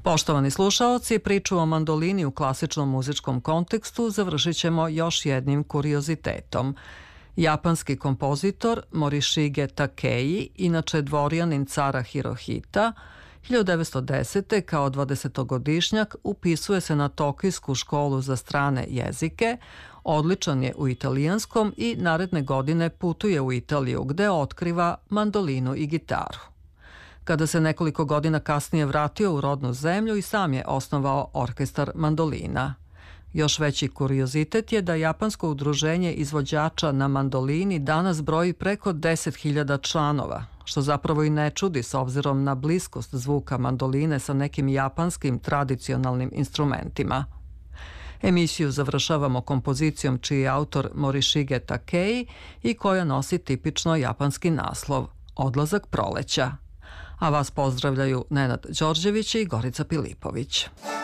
Poštovani slušaoci, priču o mandolini u klasičnom muzičkom kontekstu završit ćemo još jednim kuriozitetom. Japanski kompozitor Morishige Takei, inače dvorjanin cara Hirohita, 1910. kao 20-godišnjak upisuje se na Tokijsku školu za strane jezike, odličan je u italijanskom i naredne godine putuje u Italiju gde otkriva mandolinu i gitaru. Kada se nekoliko godina kasnije vratio u rodnu zemlju i sam je osnovao orkestar mandolina. Još veći kuriozitet je da japansko udruženje izvođača na mandolini danas broji preko 10.000 članova, što zapravo i ne čudi s obzirom na bliskost zvuka mandoline sa nekim japanskim tradicionalnim instrumentima. Emisiju završavamo kompozicijom čiji je autor Morishige Takei i koja nosi tipično japanski naslov Odlazak proleća. A vas pozdravljaju Nenad Đorđević i Gorica Pilipović.